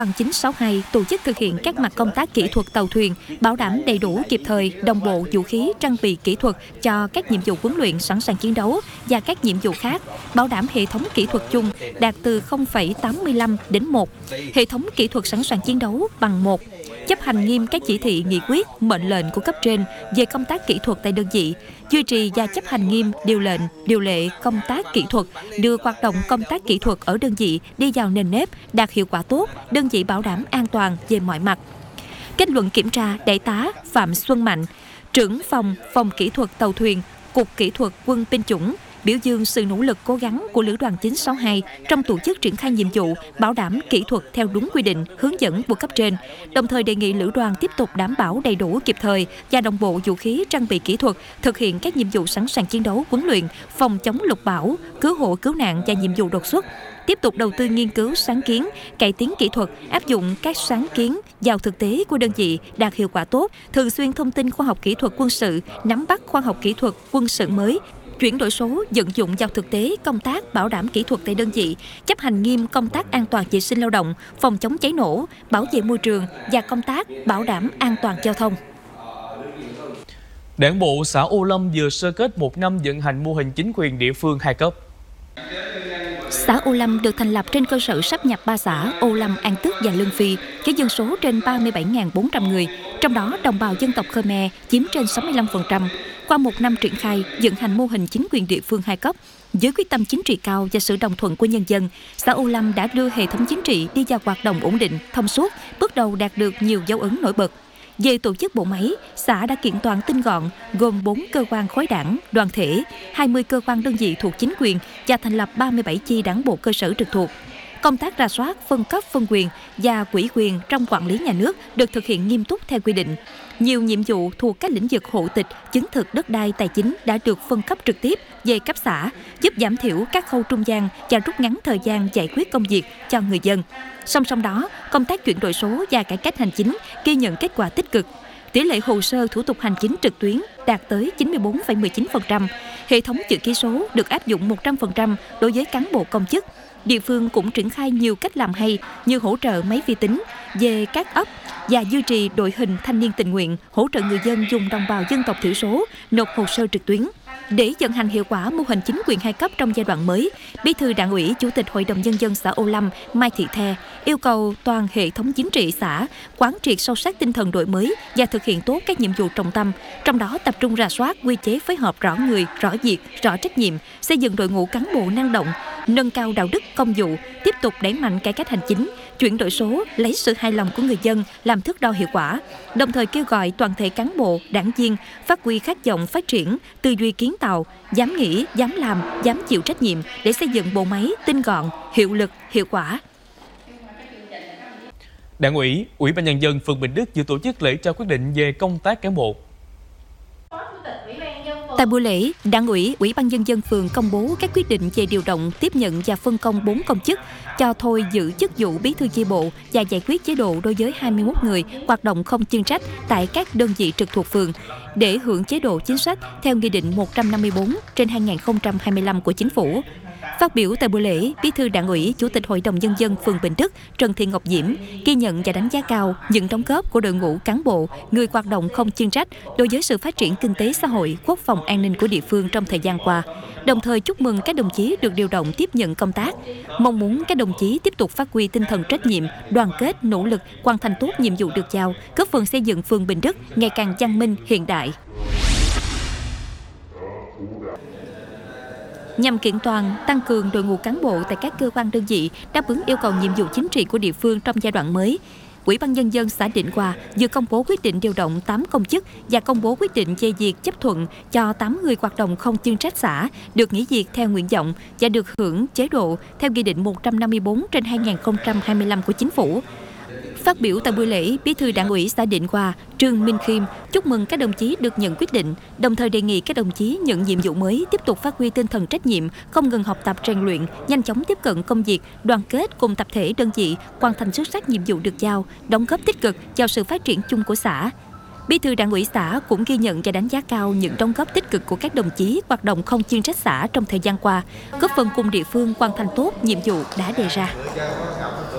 đoàn 962 tổ chức thực hiện các mặt công tác kỹ thuật tàu thuyền, bảo đảm đầy đủ kịp thời, đồng bộ vũ khí, trang bị kỹ thuật cho các nhiệm vụ huấn luyện sẵn sàng chiến đấu và các nhiệm vụ khác, bảo đảm hệ thống kỹ thuật chung đạt từ 0,85 đến 1, hệ thống kỹ thuật sẵn sàng chiến đấu bằng 1, chấp hành nghiêm các chỉ thị, nghị quyết, mệnh lệnh của cấp trên về công tác kỹ thuật tại đơn vị, duy trì và chấp hành nghiêm điều lệnh, điều lệ công tác kỹ thuật, đưa hoạt động công tác kỹ thuật ở đơn vị đi vào nền nếp, đạt hiệu quả tốt, đơn vị bảo đảm an toàn về mọi mặt. Kết luận kiểm tra, Đại tá Phạm Xuân Mạnh, trưởng phòng kỹ thuật tàu thuyền, Cục Kỹ thuật Quân binh chủng, biểu dương sự nỗ lực cố gắng của Lữ đoàn 962 trong tổ chức triển khai nhiệm vụ, bảo đảm kỹ thuật theo đúng quy định, hướng dẫn của cấp trên, đồng thời đề nghị Lữ đoàn tiếp tục đảm bảo đầy đủ kịp thời và đồng bộ vũ khí, trang bị kỹ thuật, thực hiện các nhiệm vụ sẵn sàng chiến đấu, huấn luyện, phòng chống lụt bão, cứu hộ cứu nạn và nhiệm vụ đột xuất. Tiếp tục đầu tư nghiên cứu sáng kiến, cải tiến kỹ thuật, áp dụng các sáng kiến vào thực tế của đơn vị đạt hiệu quả tốt, thường xuyên thông tin khoa học kỹ thuật quân sự, nắm bắt khoa học kỹ thuật quân sự mới, chuyển đổi số, vận dụng vào thực tế công tác bảo đảm kỹ thuật tại đơn vị, chấp hành nghiêm công tác an toàn vệ sinh lao động, phòng chống cháy nổ, bảo vệ môi trường và công tác bảo đảm an toàn giao thông. Đảng bộ xã Ô Lâm vừa sơ kết 1 năm vận hành mô hình chính quyền địa phương 2 cấp. Xã Ô Lâm được thành lập trên cơ sở sáp nhập 3 xã Ô Lâm, An Tức và Lương Phi với dân số trên 37.400 người, trong đó đồng bào dân tộc Khmer chiếm trên 65%. Qua 1 năm triển khai, vận hành mô hình chính quyền địa phương 2 cấp, với quyết tâm chính trị cao và sự đồng thuận của nhân dân, xã Ô Lâm đã đưa hệ thống chính trị đi vào hoạt động ổn định, thông suốt, bước đầu đạt được nhiều dấu ấn nổi bật. Về tổ chức bộ máy, xã đã kiện toàn tinh gọn, gồm 4 cơ quan khối đảng, đoàn thể, 20 cơ quan đơn vị thuộc chính quyền và thành lập 37 chi đảng bộ cơ sở trực thuộc. Công tác rà soát, phân cấp, phân quyền và ủy quyền trong quản lý nhà nước được thực hiện nghiêm túc theo quy định. Nhiều nhiệm vụ thuộc các lĩnh vực hộ tịch, chứng thực đất đai, tài chính đã được phân cấp trực tiếp về cấp xã, giúp giảm thiểu các khâu trung gian và rút ngắn thời gian giải quyết công việc cho người dân. Song song đó, công tác chuyển đổi số và cải cách hành chính ghi nhận kết quả tích cực. Tỷ lệ hồ sơ thủ tục hành chính trực tuyến đạt tới 94,19%. Hệ thống chữ ký số được áp dụng 100% đối với cán bộ công chức. Địa phương cũng triển khai nhiều cách làm hay như hỗ trợ máy vi tính về các ấp và duy trì đội hình thanh niên tình nguyện, hỗ trợ người dân dùng đồng bào dân tộc thiểu số nộp hồ sơ trực tuyến. Để vận hành hiệu quả mô hình chính quyền 2 cấp trong giai đoạn mới, Bí thư Đảng ủy, Chủ tịch Hội đồng Nhân dân xã Ô Lâm Mai Thị The yêu cầu toàn hệ thống chính trị xã quán triệt sâu sắc tinh thần đổi mới và thực hiện tốt các nhiệm vụ trọng tâm, trong đó tập trung rà soát quy chế phối hợp rõ người, rõ việc, rõ trách nhiệm, xây dựng đội ngũ cán bộ năng động, nâng cao đạo đức công vụ, tiếp tục đẩy mạnh cải cách hành chính, chuyển đổi số, lấy sự hài lòng của người dân làm thước đo hiệu quả, đồng thời kêu gọi toàn thể cán bộ, đảng viên phát huy khát vọng phát triển, tư duy kiến tạo, dám nghĩ, dám làm, dám chịu trách nhiệm để xây dựng bộ máy tinh gọn, hiệu lực, hiệu quả. Đảng ủy, Ủy ban Nhân dân phường Bình Đức vừa tổ chức lễ trao quyết định về công tác cán bộ. Tại buổi lễ, Đảng ủy, Ủy ban Nhân dân phường công bố các quyết định về điều động, tiếp nhận và phân công 4 công chức, cho thôi giữ chức vụ bí thư chi bộ và giải quyết chế độ đối với 21 người hoạt động không chuyên trách tại các đơn vị trực thuộc phường để hưởng chế độ chính sách theo Nghị định 154/2025 của Chính phủ. Phát biểu tại buổi lễ, Bí thư Đảng ủy, Chủ tịch Hội đồng Nhân dân phường Bình Đức Trần Thị Ngọc Diễm ghi nhận và đánh giá cao những đóng góp của đội ngũ cán bộ, người hoạt động không chuyên trách đối với sự phát triển kinh tế xã hội, quốc phòng an ninh của địa phương trong thời gian qua. Đồng thời chúc mừng các đồng chí được điều động tiếp nhận công tác, mong muốn các đồng chí tiếp tục phát huy tinh thần trách nhiệm, đoàn kết, nỗ lực hoàn thành tốt nhiệm vụ được giao, góp phần xây dựng phường Bình Đức ngày càng văn minh, hiện đại. Nhằm kiện toàn, tăng cường đội ngũ cán bộ tại các cơ quan đơn vị đáp ứng yêu cầu nhiệm vụ chính trị của địa phương trong giai đoạn mới, Ủy ban Nhân dân xã Định Hòa vừa công bố quyết định điều động 8 công chức và công bố quyết định về việc chấp thuận cho 8 người hoạt động không chuyên trách xã được nghỉ việc theo nguyện vọng và được hưởng chế độ theo Nghị định 154/2025 của Chính phủ. Phát biểu tại buổi lễ, Bí thư Đảng ủy xã Định Hòa Trương Minh Khiêm chúc mừng các đồng chí được nhận quyết định, đồng thời đề nghị các đồng chí nhận nhiệm vụ mới tiếp tục phát huy tinh thần trách nhiệm, không ngừng học tập rèn luyện, nhanh chóng tiếp cận công việc, đoàn kết cùng tập thể đơn vị, hoàn thành xuất sắc nhiệm vụ được giao, đóng góp tích cực vào sự phát triển chung của xã. Bí thư Đảng ủy xã cũng ghi nhận và đánh giá cao những đóng góp tích cực của các đồng chí hoạt động không chuyên trách xã trong thời gian qua, góp phần cùng địa phương hoàn thành tốt nhiệm vụ đã đề ra.